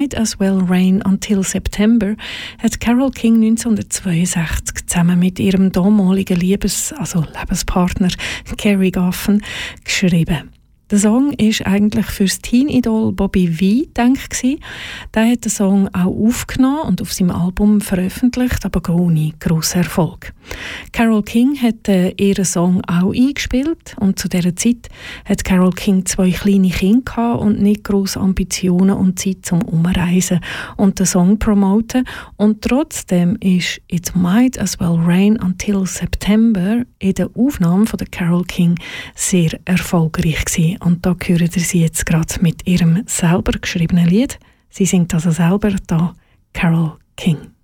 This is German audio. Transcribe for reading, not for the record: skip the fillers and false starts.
Might as well rain until September hat Carole King 1962 zusammen mit ihrem damaligen Lebenspartner Kerry Goffin geschrieben. Der Song war eigentlich für das Teen-Idol Bobby Vee gedacht. Der hat den Song auch aufgenommen und auf seinem Album veröffentlicht, aber ohne grossen Erfolg. Carole King hat ihren Song auch eingespielt und zu dieser Zeit hat Carole King 2 kleine Kinder und nicht grosse Ambitionen und Zeit zum Umreisen und den Song promoten. Und trotzdem ist «It Might as well rain until September» in der Aufnahme von der Carole King sehr erfolgreich gewesen. Und da hören Sie jetzt gerade mit ihrem selber geschriebenen Lied. Sie singt also selber da Carole King.